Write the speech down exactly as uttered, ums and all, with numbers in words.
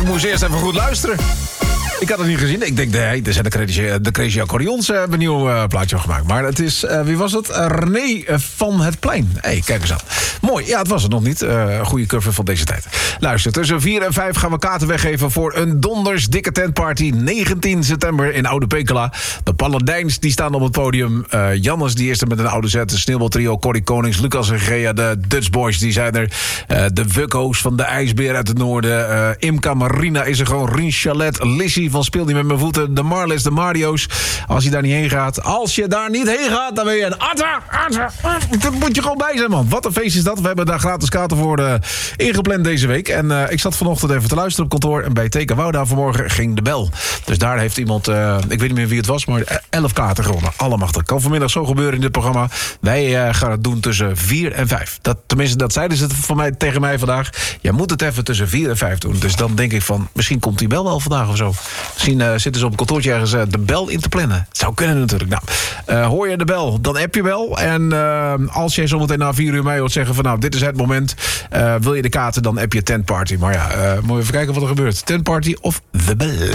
moest eerst even goed luisteren. Ik had het niet gezien. Ik denk, nee, er zijn de Crazy, de Crazy Accordeons uh, een nieuw uh, plaatje van gemaakt. Maar het is, uh, wie was het? Uh, René van het Plein. Hé, hey, kijk eens aan. Mooi, ja, het was het nog niet. Uh, goede cover van deze tijd. Luister, tussen vier en vijf gaan we kaarten weggeven voor een donders dikke tentparty. negentien september in Oude Pekela. De Paladijns, die staan op het podium. Uh, Jannes, die is er met een oude zet. De Sneeuwbaltrio, Corrie Konings, Lucas en Gea. De Dutch Boys, die zijn er. Uh, de Wukko's van de IJsbeer uit het noorden. Uh, Imka Marina is er gewoon. Rien Chalet, Lissy van Speel die met mijn voeten. De Marles, de Mario's. Als je daar niet heen gaat. Als je daar niet heen gaat, dan ben je een atta, atta, atta. Dat moet je gewoon bij zijn, man. Wat een feest is dat. We hebben daar gratis kaarten voor uh, ingepland deze week. En uh, ik zat vanochtend even te luisteren op kantoor. En bij Teken Wouda vanmorgen ging de bel. Dus daar heeft iemand, uh, ik weet niet meer wie het was, maar elf kaarten gewonnen. Allemachtig. Kan vanmiddag zo gebeuren in dit programma. Wij uh, gaan het doen tussen vier en vijf. Dat, tenminste, dat zeiden ze van mij, tegen mij vandaag. Je moet het even tussen vier en vijf doen. Dus dan denk ik van, misschien komt die bel wel vandaag of zo. Misschien uh, zitten ze op een kantoortje ergens uh, de bel in te plannen. Het zou kunnen natuurlijk. Nou, uh, hoor je de bel, dan app je wel. En uh, als jij zometeen na vier uur mij hoort zeggen van nou, dit is het moment. Uh, wil je de kaarten, dan app je Tent Party. Maar ja, uh, moet je even kijken wat er gebeurt. Tent Party of The Bell.